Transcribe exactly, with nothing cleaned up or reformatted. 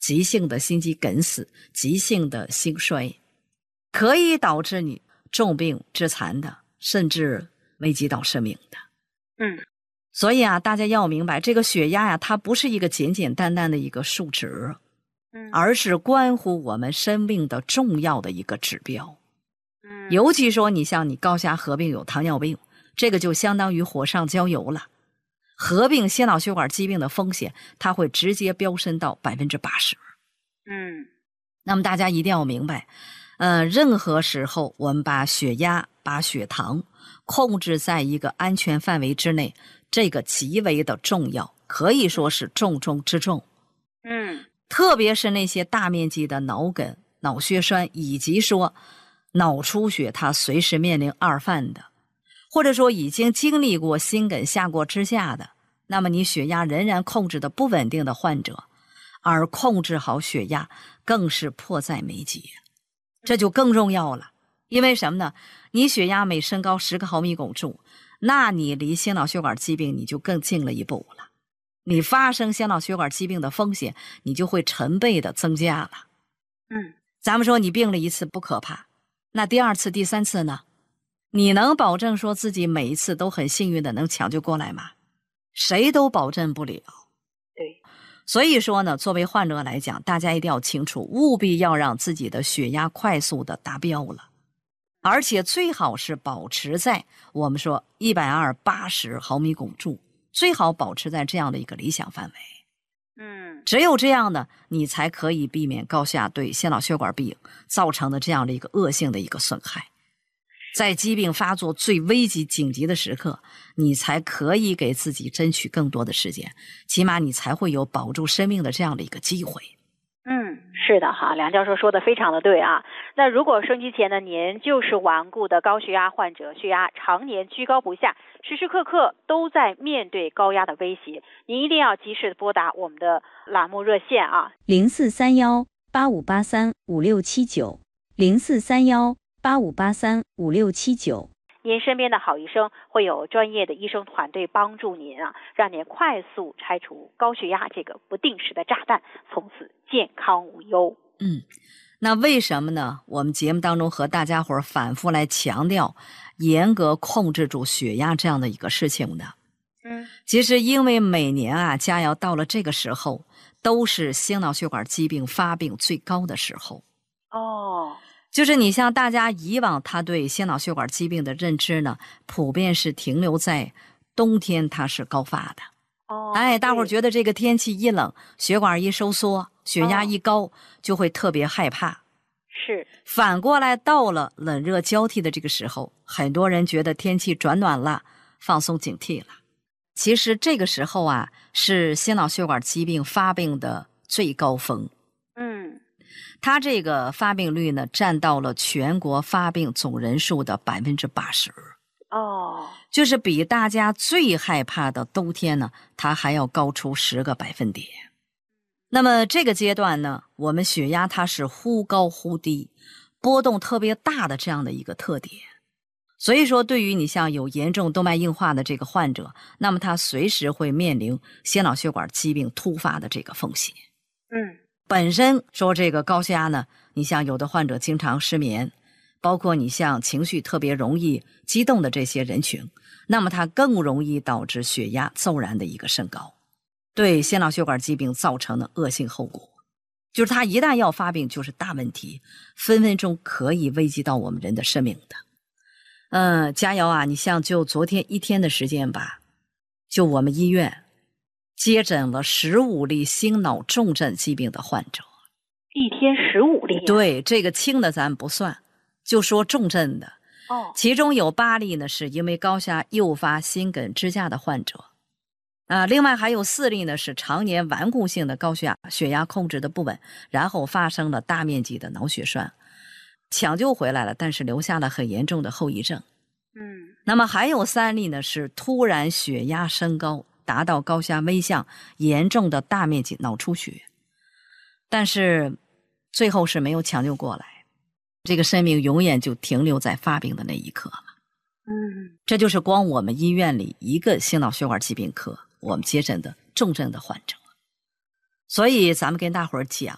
急性的心肌梗死、急性的心衰，可以导致你重病致残的，甚至危及到生命的。 嗯， 所以啊，大家要明白，这个血压呀，它不是一个简简单单的一个数值， 嗯， 而是关乎我们生命的重要的一个指标。 嗯， 尤其说你像你高血压合并有糖尿病，这个就相当于火上浇油了。合并心脑血管疾病的风险，它会直接飙升到百分之八十。 嗯， 那么大家一定要明白，呃，任何时候我们把血压、把血糖控制在一个安全范围之内，这个极为的重要，可以说是重中之重。 嗯， 特别是那些大面积的脑梗、脑血栓，以及说脑出血，它随时面临二犯的，或者说已经经历过心梗下过支架的，那么你血压仍然控制的不稳定的患者，而控制好血压更是迫在眉睫，这就更重要了。因为什么呢？你血压每升高十个毫米汞柱，那你离心脑血管疾病你就更近了一步了，你发生心脑血管疾病的风险你就会成倍的增加了。 嗯， 咱们说你病了一次不可怕，那第二次第三次呢？你能保证说自己每一次都很幸运的能抢救过来吗？谁都保证不了。 对， 所以说呢，作为患者来讲，大家一定要清楚，务必要让自己的血压快速的达标了，而且最好是保持在我们说一百二八十毫米汞柱，最好保持在这样的一个理想范围。 嗯， 只有这样呢，你才可以避免高血压对心脑血管病造成的这样的一个恶性的一个损害。在疾病发作最危急紧急的时刻，你才可以给自己争取更多的时间，起码你才会有保住生命的这样的一个机会。 嗯，是的哈，梁教授说的非常的对啊。那如果收机前的您就是顽固的高血压患者，血压常年居高不下，时时刻刻都在面对高压的威胁，您一定要及时的拨打我们的栏目热线啊， 零四三幺八五八三五六七九，零四三幺八五八三五六七九。 您身边的好医生会有专业的医生团队帮助您啊，让您快速拆除高血压这个不定时的炸弹，从此健康无忧。 嗯，那为什么呢？我们节目当中和大家伙儿反复来强调严格控制住血压这样的一个事情的。 嗯， 其实因为每年啊，佳瑶到了这个时候，都是心脑血管疾病发病最高的时候。 哦， 就是你像大家以往他对心脑血管疾病的认知呢，普遍是停留在冬天它是高发的。 哦， 哎，大伙儿对觉得这个天气一冷，血管一收缩，血压一高，就会特别害怕。 是， 反过来到了冷热交替的这个时候，很多人觉得天气转暖了，放松警惕了。其实这个时候啊，是心脑血管疾病发病的最高峰。 嗯， 它这个发病率呢，占到了全国发病总人数的百分之八十。 哦， 就是比大家最害怕的冬天呢，它还要高出十个百分点。那么这个阶段呢，我们血压它是忽高忽低，波动特别大的这样的一个特点。所以说，对于你像有严重动脉硬化的这个患者，那么他随时会面临心脑血管疾病突发的这个风险。 嗯， 本身说这个高血压呢，你像有的患者经常失眠，包括你像情绪特别容易激动的这些人群，那么它更容易导致血压骤然的一个升高，对心脑血管疾病造成的恶性后果，就是它一旦要发病就是大问题，分分钟可以危及到我们人的生命的。嗯，佳瑶啊，你像就昨天一天的时间吧，就我们医院接诊了十五例心脑重症疾病的患者。 一天十五例、啊？ 对，这个轻的咱不算，就说重症的。 哦， 其中有八例呢是因为高血压诱发心梗支架的患者，啊，另外还有四例呢是常年顽固性的高血压，血压控制的不稳，然后发生了大面积的脑血栓，抢救回来了，但是留下了很严重的后遗症。 嗯， 那么还有三例呢是突然血压升高，达到高血压危象，严重的大面积脑出血，但是最后是没有抢救过来，这个生命永远就停留在发病的那一刻了。 嗯， 这就是光我们医院里一个心脑血管疾病科我们接诊的重症的患者。所以咱们跟大伙儿讲，